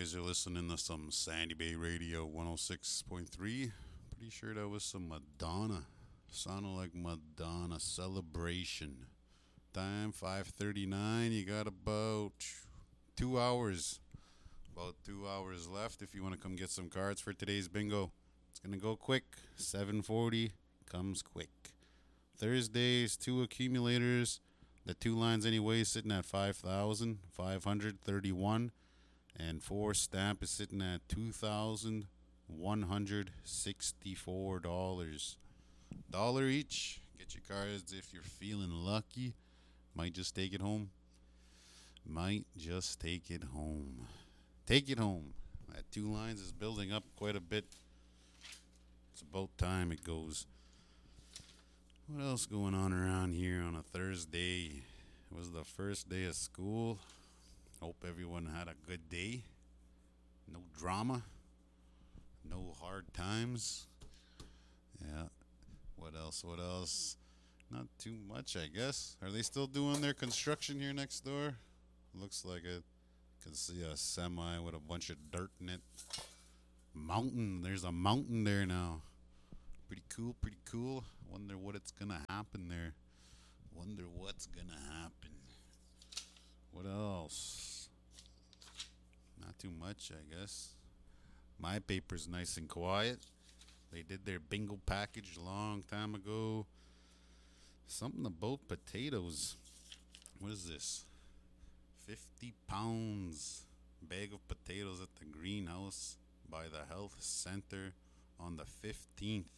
guys are listening to some Sandy Bay Radio 106.3. Pretty sure that was some Madonna. Sounded like Madonna Celebration. Time 5:39. You got about 2 hours. About 2 hours left if you want to come get some cards for today's bingo. It's going to go quick. 7:40 comes quick. Thursdays, 2 accumulators. The 2 lines anyway sitting at 5,531. And 4 stamp is sitting at $2,164. Dollar each. Get your cards if you're feeling lucky. Might just take it home. Might just take it home. Take it home. That 2 lines is building up quite a bit. It's about time it goes. What else going on around here on a Thursday? It was the first day of school. Hope everyone had a good day. No drama. No hard times. Yeah. What else? What else? Not too much, I guess. Are they still doing their construction here next door? Looks like it. Can see a semi with a bunch of dirt in it. Mountain. There's a mountain there now. Pretty cool, pretty cool. Wonder what it's gonna happen there. Wonder what's gonna happen. What else? Not too much, I guess. My paper's nice and quiet. They did their bingo package a long time ago. Something about potatoes. What is this? 50 pounds. Bag of potatoes at the greenhouse by the health center on the 15th.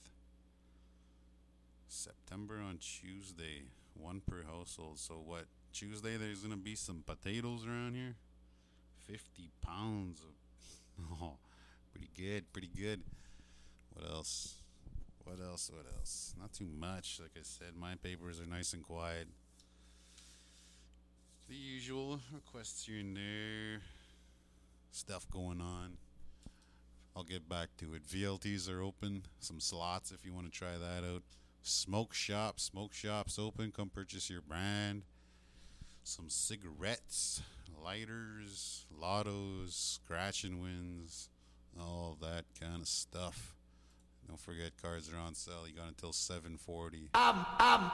September on Tuesday. 1 per household. So what? Tuesday there's going to be some potatoes around here? 50 pounds of... Oh, pretty good, pretty good. What else? What else? What else? Not too much. Like I said, my papers are nice and quiet. The usual requests here and there. Stuff going on. I'll get back to it. VLTs are open. Some slots if you want to try that out. Smoke shops open. Come purchase your brand. Some cigarettes, lighters, lottos, scratch and wins, all that kind of stuff. Don't forget, cards are on sale. You got until 7:40.